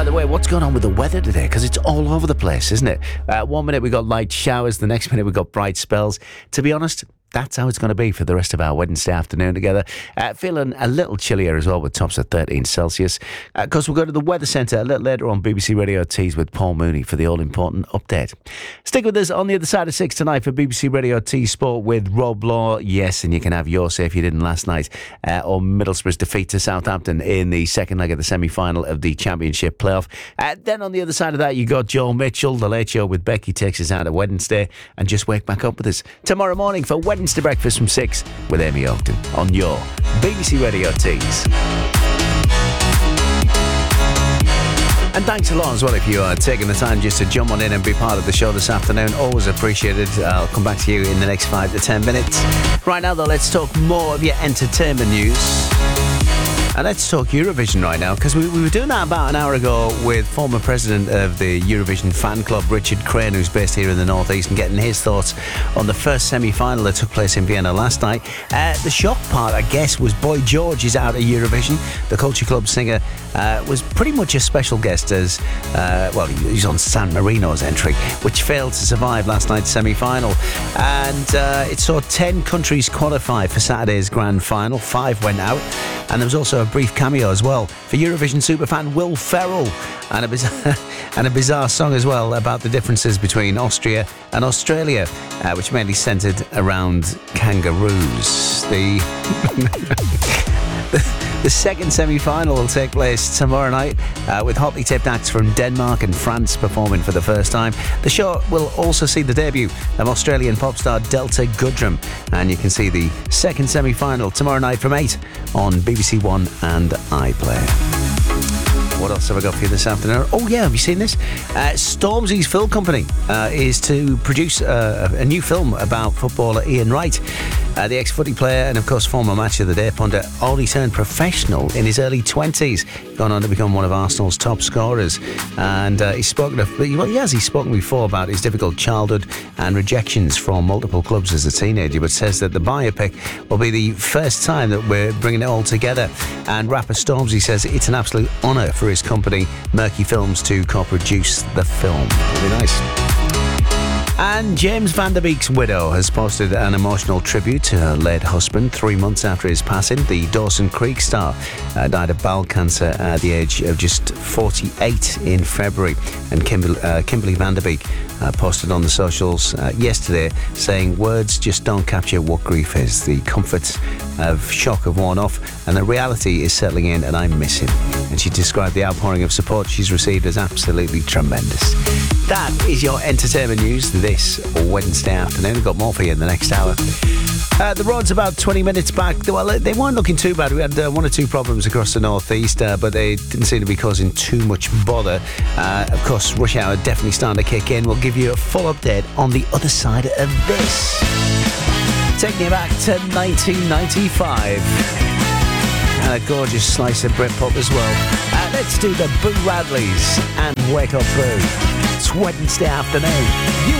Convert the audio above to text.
By the way, what's going on with the weather today? Because it's all over the place, isn't it? 1 minute we got light showers, the next minute we got bright spells. To be honest, that's how it's going to be for the rest of our Wednesday afternoon together. Feeling a little chillier as well with tops at 13 Celsius. Of course, we'll go to the Weather Centre a little later on BBC Radio Tees with Paul Mooney for the all-important update. Stick with us on the other side of 6 tonight for BBC Radio Tees Sport with Rob Law. Yes, and you can have your say if you didn't last night. Or Middlesbrough's defeat to Southampton in the second leg of the semi-final of the Championship playoff. Then on the other side of that, you got Joel Mitchell. The Late Show with Becky takes us out of Wednesday. And just wake back up with us tomorrow morning for Wednesday breakfast from 6 with Amy Oakton on your BBC Radio Tees. And thanks a lot as well if you are taking the time just to jump on in and be part of the show this afternoon. Always appreciated. I'll come back to you in the next 5 to 10 minutes. Right now though, let's talk more of your entertainment news. And let's talk Eurovision right now, because we were doing that about an hour ago with former president of the Eurovision fan club, Richard Crane, who's based here in the Northeast, and getting his thoughts on the first semi-final that took place in Vienna last night. The shock part, I guess, was Boy George is out of Eurovision. The Culture Club singer was pretty much a special guest as, he's on San Marino's entry, which failed to survive last night's semi-final. And it saw 10 countries qualify for Saturday's grand final. 5 went out. And there was also a brief cameo as well for Eurovision superfan Will Ferrell, and a bizarre song as well about the differences between Austria and Australia, which mainly centred around kangaroos. The second semi-final will take place tomorrow night with hotly tipped acts from Denmark and France performing for the first time. The show will also see the debut of Australian pop star Delta Goodrem, and you can see the second semi-final tomorrow night from 8 on BBC One and iPlayer. What else have I got for you this afternoon? Oh yeah, have you seen this? Stormzy's Film Company is to produce a new film about footballer Ian Wright, the ex-footy player and of course former Match of the Day punter. Only turned professional in his early 20s, gone on to become one of Arsenal's top scorers. And he's spoken before about his difficult childhood and rejections from multiple clubs as a teenager, but says that the biopic will be the first time that we're bringing it all together. And rapper Stormzy says it's an absolute honour for his company, Murky Films, to co-produce the film. Really nice. And James Van Der Beek's widow has posted an emotional tribute to her late husband 3 months after his passing. The Dawson Creek star died of bowel cancer at the age of just 48 in February. And Kimberly Van Der Beek posted on the socials yesterday saying, "Words just don't capture what grief is. The comforts of shock have worn off and the reality is settling in and I miss him." And she described the outpouring of support she's received as absolutely tremendous. That is your entertainment news this Wednesday afternoon. We've got more for you in the next hour. The roads about 20 minutes back. Well, they weren't looking too bad. We had 1 or 2 problems across the northeast, but they didn't seem to be causing too much bother. Of course, rush hour definitely starting to kick in. We'll give you a full update on the other side of this. Taking you back to 1995. And a gorgeous slice of Britpop as well. Let's do the Boo Radleys and Wake Up Blue. It's Wednesday afternoon. You